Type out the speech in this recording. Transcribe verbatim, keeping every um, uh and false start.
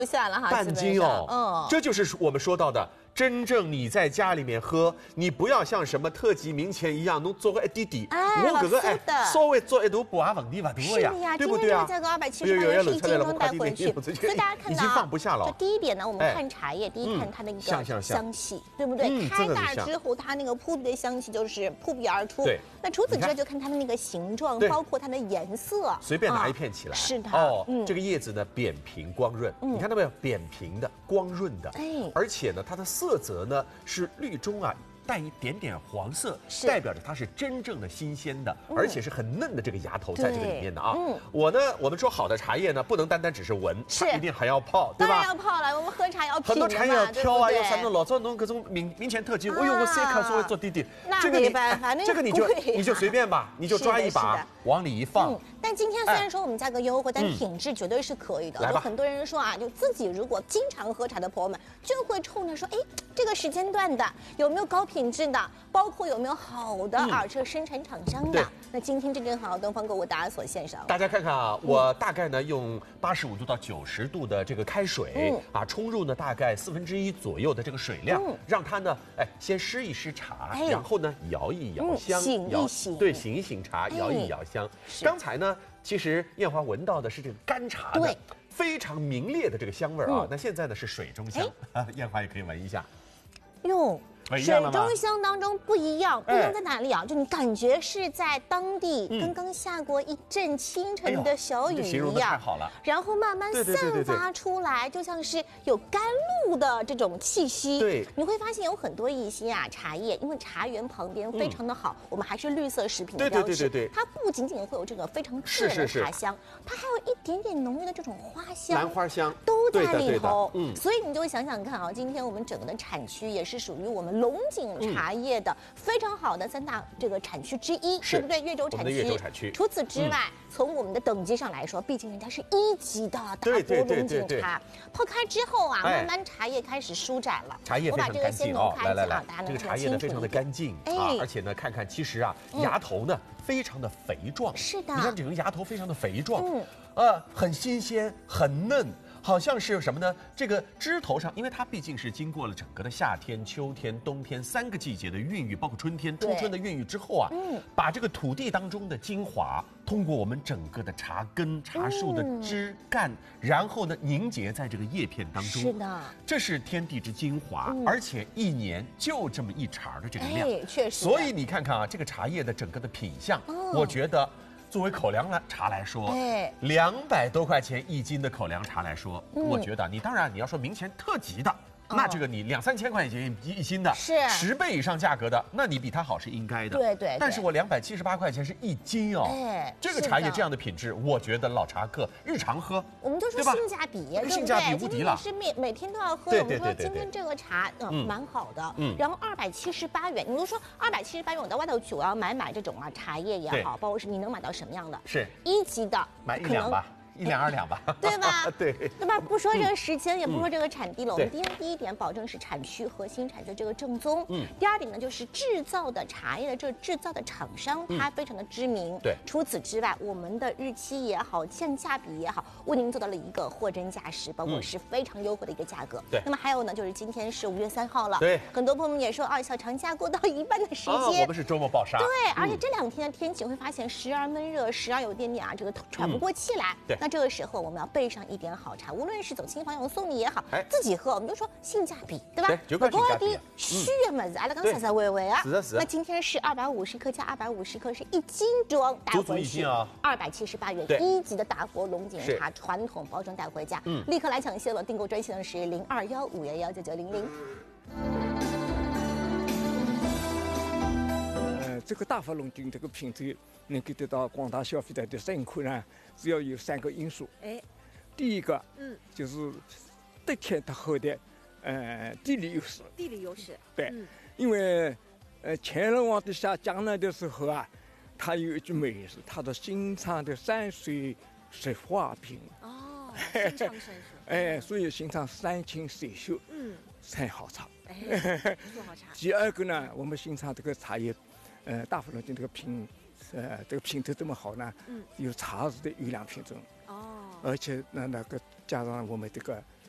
下了哈， 半斤哦， 嗯， 这就是我们说到的。 真正你在家里面喝，你不要像什么特级名钱一样，侬做个一滴滴， 哎、 我这个哎稍微做一度不也问题不多呀， 呀对不对啊？ 今天这个价格二百七十八元是一斤装带回去，所以大家看到已经放不下了。 就第一点呢，我们看茶叶，第一看它那个香气，对不对？开大之后，它那个扑鼻的香气就是扑鼻而出。 对。 那除此之外，就看它的那个形状，包括它的颜色。 随便拿一片起来， 是的。 哦，这个叶子呢扁平光润，你看到没有？扁平的、光润的，哎，而且呢，它的色泽呢。 是绿中啊，带一点点黄色，代表着它是真正的新鲜的，而且是很嫩的这个芽头在这个里面的啊。嗯，我呢，我们说好的茶叶呢，不能单单只是闻，它一定还要泡，对吧？ 当然要泡了，我们喝茶要品很多茶叶要挑啊，有啥弄老早弄各种名名前特级，我用过三克稍微做滴滴， 这个没办法， 这个你就你就随便吧，你就抓一把往里一放。 但今天虽然说我们价格优惠，但品质绝对是可以的。有很多人说啊，就自己如果经常喝茶的朋友们，就会冲着说，哎，这个时间段的有没有高品质的，包括有没有好的耳车生产厂商的。那今天这正好东方购物大家所献上。 大家看看啊，我大概呢用八十五度到九十度的这个开水啊，冲入呢大概四分之一左右的这个水量，让它呢哎先湿一湿茶，然后呢摇一摇香， 醒一醒， 对，醒一醒茶，摇一摇香。刚才呢。 其实燕华闻到的是这个干茶的非常明烈的这个香味啊，那现在呢是水中香，燕华也可以闻一下。 哟，水中香当中不一样，不一样在哪里啊？就你感觉是在当地刚刚下过一阵清晨的小雨一样， 太好了。 然后慢慢散发出来，就像是有甘露的这种气息。 对， 你会发现有很多一些啊茶叶，因为茶园旁边非常的好，我们还是绿色食品的标志。对对对对，它不仅仅会有这个非常自然的茶香，它还有一点点浓郁的这种花香、 兰花香都在里头。嗯，所以你就想想看啊，今天我们整个的产区也是属于我们龙井茶叶的非常好的三大这个产区之一，对不对？越州产区。 越州产区。 除此之外，从我们的等级上来说，毕竟人家是一级的大国龙井茶。泡开之后啊，慢慢茶叶开始舒展了。 茶叶非常干净哦，来来来，这个茶叶呢非常的干净啊，而且呢，看看其实啊，芽头呢非常的肥壮。 是的。 你看整个芽头非常的肥壮，嗯，呃，很新鲜，很嫩。 好像是什么呢？这个枝头上，因为它毕竟是经过了整个的夏天、秋天、冬天三个季节的孕育，包括春天、初春的孕育之后啊，嗯，把这个土地当中的精华，通过我们整个的茶根、茶树的枝干，然后呢凝结在这个叶片当中。 是的， 这是天地之精华，而且一年就这么一茬的这个量， 确实。 所以你看看啊，这个茶叶的整个的品相，我觉得。 作为口粮来茶来说，哎，两百多块钱一斤的口粮茶来说，嗯、我觉得你当然你要说明前特级的，哦、那这个你两三千块钱一一斤的， 是十倍以上价格的，那你比它好是应该的。 对 对, 对。 但是我两百七十八块钱是一斤哦，哎，这个茶叶这样的品质，我觉得老茶客日常喝， 我们就说性价比，对不对？ 性价比无敌了。 是每每天都要喝。我们说今天这个茶嗯蛮好的，嗯，然后二百七十八元，你都说二百七十八元，我到外头去我要买买这种啊茶叶也好，包括是你能买到什么样的？ 是一级的， 买一两吧。 一两二两吧， 对吧？ 对， 对吧？不说这个时间，也不说这个产地了。我们第一第一点保证是产区核心产区这个正宗。嗯。第二点呢，就是制造的茶叶的这个制造的厂商，它非常的知名。 对。 除此之外，我们的日期也好，性价比也好，为您做到了一个货真价实，包括是非常优惠的一个价格。 对。 那么还有呢，就是今天是五月三号了。 对。 很多朋友们也说啊，小长假过到一半的时间， 我们是周末暴杀。 对，而且这两天的天气会发现时而闷热，时而有点点啊，这个喘不过气来。 对。 那这个时候我们要备上一点好茶，无论是走亲访友送礼也好，哎，自己喝我们就说性价比，对吧？ 对，就看性价比。 虚的么子，阿拉刚才才微微啊。 是的，是的。 那今天是二百五十克加二百五十克，是一斤装带回去啊，二百七十八元，一级的大佛龙井茶传统包装带回家。嗯，立刻来抢线了，订购专线是零二幺五幺幺九九零零。 呃，这个大佛龙井这个品质能够得到广大消费者的认可呢，主要有三个因素。哎。 第一个，嗯，就是得天独厚的，呃，地理优势。 地理优势。 对，嗯、因为，呃，乾隆皇帝下江南的时候啊，他有一句美词，他说新昌的山水是画屏。哦，新昌山水。哎，所以新昌山清水秀，嗯，产好茶。哎，做好茶。第二个呢，我们新昌这个茶叶，呃，大佛龙井这个品，呃，这个品质这么好呢，嗯，有茶树的优良品种。哦。 而且呢，那个加上我们这个